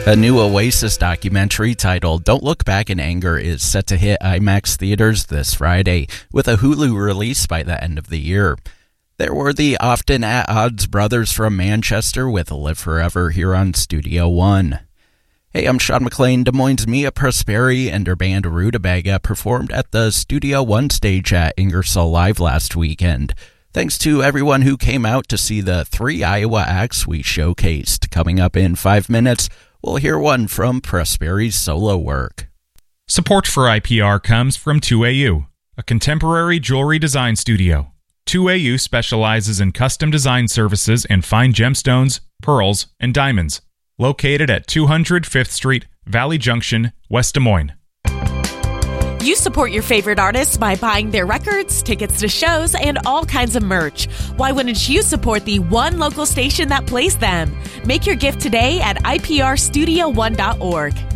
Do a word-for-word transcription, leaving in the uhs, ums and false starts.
A new Oasis documentary titled Don't Look Back in Anger is set to hit IMAX theaters this Friday, with a Hulu release by the end of the year. There were the often at odds brothers from Manchester with Live Forever here on Studio One. Hey, I'm Sean McLean. Des Moines' Mia Prosperi and her band Rutabaga performed at the Studio One stage at Ingersoll Live last weekend. Thanks to everyone who came out to see the three Iowa acts we showcased. Coming up in five minutes, we'll hear one from Prosperi's solo work. Support for I P R comes from two A U, a contemporary jewelry design studio. two A U specializes in custom design services in fine gemstones, pearls, and diamonds. Located at two hundred Fifth Street, Valley Junction, West Des Moines. You support your favorite artists by buying their records, tickets to shows, and all kinds of merch. Why wouldn't you support the one local station that plays them? Make your gift today at I P R studio one dot org.